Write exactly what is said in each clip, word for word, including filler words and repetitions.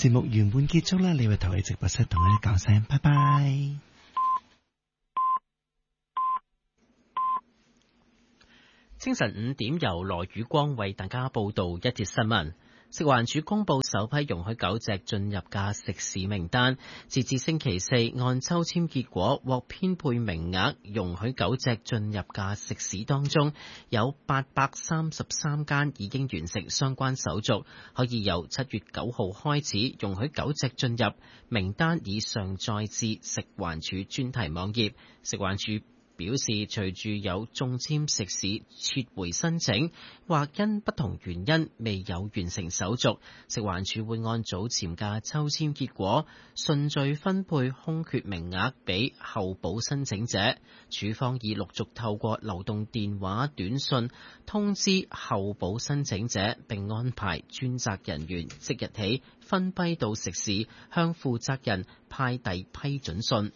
節目原本結束啦，你會投去直播室同我哋講聲拜拜。 清晨五點由羅宇光為大家報道一節新聞。食環署公布首批容許狗隻進入嘅食肆名單，截至星期四，按抽籤結果獲編配名額，容許狗隻進入嘅食肆當中，有八百三十三間已經完成相關手續，可以由七月九號開始容許狗隻進入。名單已上載至食環署專題網頁。食環署表示，隨住有中籤食肆撤回申請，或因不同原因未有完成手續，食環署會按早前嘅抽籤結果順序分配空缺名額俾候補申請者。署方已陸續透過流動電話、短信通知候補申請者，並安排專責人員即日起分批到食肆向負責人派遞批准信。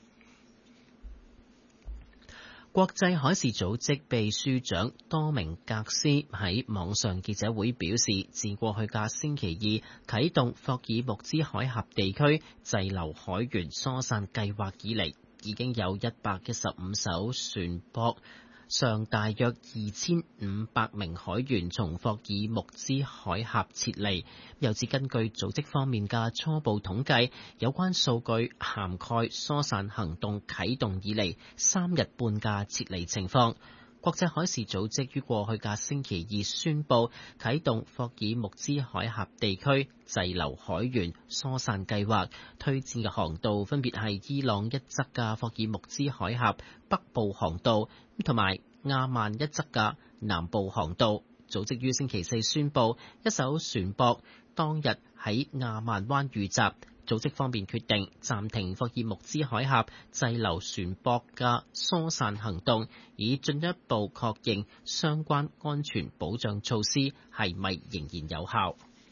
國際海事組織秘書長多明格斯喺網上記者會表示，自過去嘅星期二啟動霍爾木茲海峽地區滯留海員疏散計劃以嚟，已經有一百一十五艘船舶上大約二千五百名海員從霍爾木茲海峽撤離。又指根據組織方面嘅初步統計，有關數據涵蓋疏散行動啟動以嚟三日半嘅撤離情況。國際海事組織於過去嘅星期二宣布啟動霍爾木茲海峽地區滯留海員疏散計劃，推薦嘅航道分別係伊朗一側嘅霍爾木茲海峽北部航道，同埋亞曼一側嘅南部航道。組織於星期四宣布，一艘船舶當日喺亞曼灣遇襲。組織方面決定暫停霍爾木茲海峽滯留船舶嘅疏散行動，以進一步確認相關安全保障措施係咪仍然有效。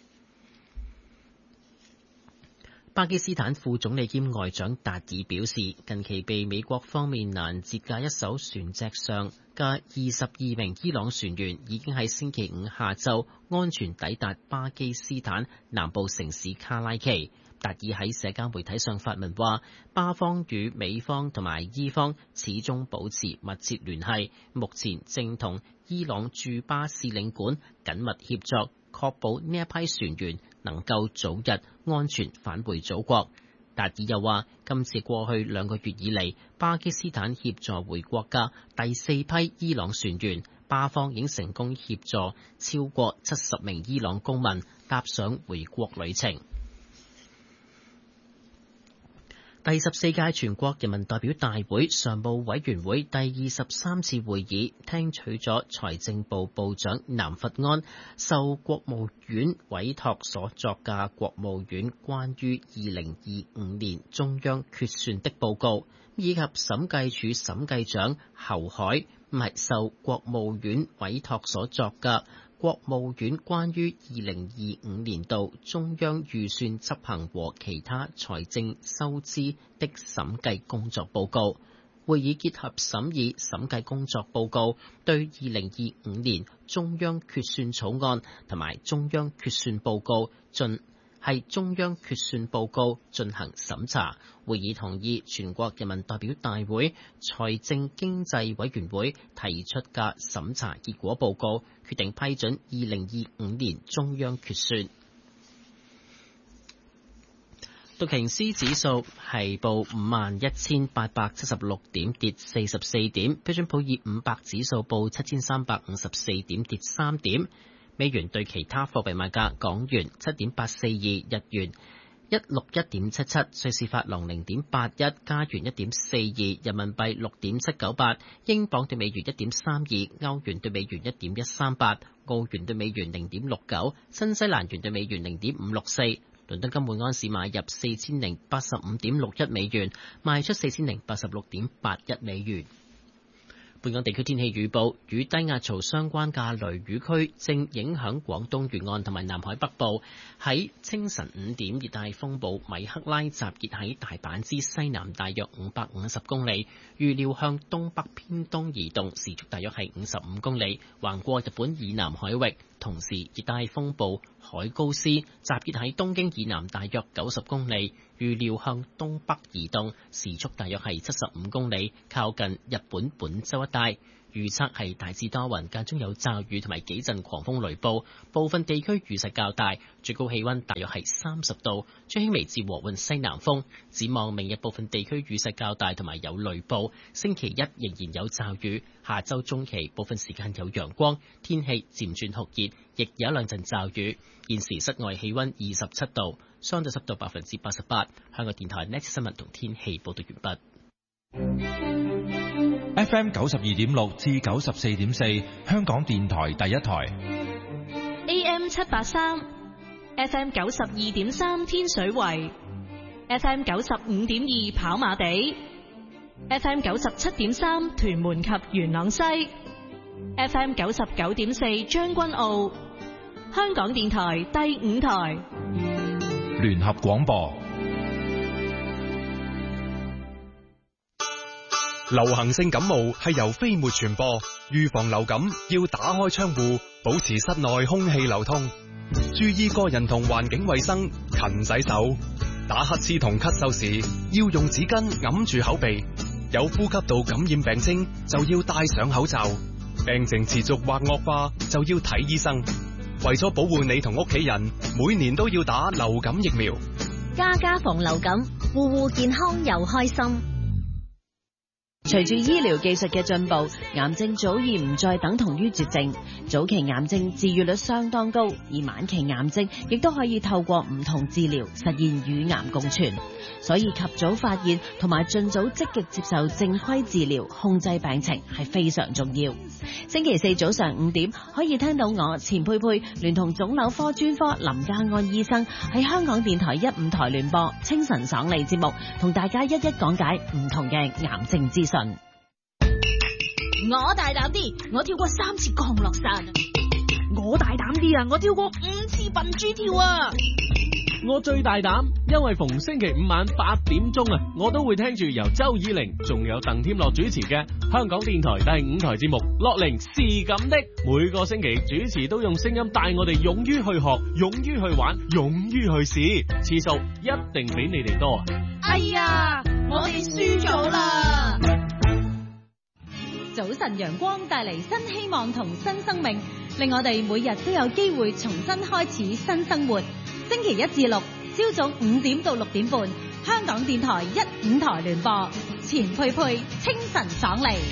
巴基斯坦副總理兼外長達爾表示，近期被美國方面攔截嘅一艘船隻上嘅二十二名伊朗船員已經喺星期五下晝安全抵達巴基斯坦南部城市卡拉奇。達爾喺社交媒體上發文話，巴方與美方同埋伊方始終保持密切聯繫，目前正同伊朗駐巴使領館緊密協作，確保呢一批船員能夠早日安全返回祖國。達爾又話，今次過去兩個月以嚟，巴基斯坦協助回國嘅第四批伊朗船員，巴方已經成功協助超過七十名伊朗公民踏上回國旅程。第十四屆全國人民代表大會常務委員會第二十三次會議聽取咗財政部部長南佛安受國務院委託所作嘅國務院關於二零二五年中央決算的報告，以及審計署審計長侯海唔係受國務院委託所作嘅國務院關於二零二五年度中央預算執行和其他財政收支的審計工作報告。會議結合審議審計工作報告，對二零二五年中央決算草案同埋中央決算報告進係中央決算報告進行審查。會議同意全國人民代表大會財政經濟委員會提出嘅審查結果報告，決定批准二零二五年中央決算。道瓊斯指數係報五萬一千八百七十六點，跌四十四點。標準普爾五百指數報七千三百五十四點，跌三點。美元對其他貨幣賣價：港元七點八四二，日元一六一點七七，瑞士法郎零點八一，加元一點四二，人民幣六點七九八，英鎊對美元一點三二，歐元對美元一點一三八，澳元對美元零點六九，新西蘭元對美元零點五六四。倫敦金每安士買入四千零八十五點六一美元，賣出四千零八十六點八一美元。本港地區天氣預報：與低壓槽相關嘅雷雨區正影響廣東沿岸同埋南海北部。喺清晨五點，熱帶風暴米克拉集結喺大阪之西南大約五百五十公里，預料向東北偏東移動，時速大約係五十五公里，橫過日本以南海域。 同時熱帶風暴海高斯集結喺東京以南大約九十公里，預料向東北移動，時速大約係七十五公里，靠近日本本州一帶。預測係大致多雲，間中有驟雨同埋幾陣狂風雷暴，部分地區雨勢較大，最高氣溫大約係三十度，吹輕微至和緩西南風。展望明日部分地區雨勢較大同埋有雷暴，星期一仍然有驟雨，下週中期部分時間有陽光，天氣漸轉酷熱，亦有一兩陣驟雨。現時室外氣溫二十七度，相對濕度百分之八十八。香港電台 Next 新聞同天氣報道完畢。 F M 九十二點六至九十四點四，香港電台第一台。 A M 七八三，F M 九十二點三天水圍，F M 九十五點二跑馬地，F M 九十七點三屯門及元朗西，F M 九十九點四將軍澳。香港電台第五台聯合廣播。 流行性感冒係由飛沫傳播，預防流感要打開窗戶，保持室內空氣流通，注意個人同環境衛生，勤洗手。打乞嗤同咳嗽時要用紙巾揞住口鼻，有呼吸道感染病徵就要戴上口罩，病情持續或惡化就要睇醫生。為咗保護你同屋企人，每年都要打流感疫苗。 家家防流感，戶戶健康又開心。隨住醫療技術嘅進步，癌症早已唔再等同於絕症。早期癌症治癒率相當高，而晚期癌症亦都可以透過唔同治療實現與癌共存。所以及早發現同埋盡早積極接受正規治療，控制病情係非常重要。星期四早上五點可以聽到我錢佩佩聯同腫瘤科專科林家安醫生喺香港電台一五台聯播清晨爽利節目，同大家一一講解唔同嘅癌症資訊。 我大膽啲，我跳過三次降落傘。我大膽啲啊，我跳過五次笨豬跳啊。 我最大膽，因為逢星期五晚八點鐘啊，我都會聽住由周以玲仲有鄧添樂主持嘅香港電台第五台節目《樂齡是咁的》。每個星期主持都用聲音帶我哋勇於去學，勇於去玩，勇於去試，次數一定比你哋多啊！ 哎呀，我哋輸咗啦！ 早晨陽光帶嚟新希望同新生命，令我哋每日都有機會重新開始新生活。星期一至六朝早五點到六點半，香港電台一五台聯播，錢佩佩清晨爽利。